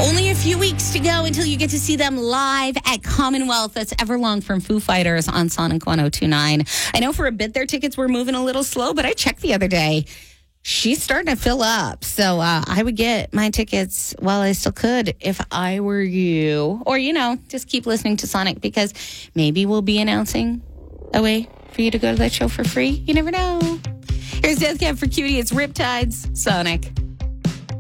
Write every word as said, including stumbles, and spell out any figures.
Only a few weeks to go until you get to see them live at Commonwealth. That's Everlong from Foo Fighters on Sonic one oh two point nine. I know for a bit their tickets were moving a little slow, but I checked the other day. She's starting to fill up. So uh, I would get my tickets while I still could if I were you. Or, you know, just keep listening to Sonic because maybe we'll be announcing a way for you to go to that show for free. You never know. Here's Death Cab for Cutie. It's Riptides, Sonic.